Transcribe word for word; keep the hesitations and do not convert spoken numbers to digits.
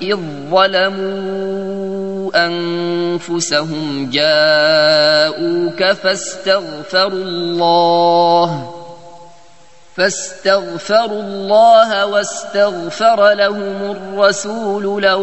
إذ ظلموا أنفسهم جاءوك فاستغفروا الله فاستغفروا الله واستغفر لهم الرسول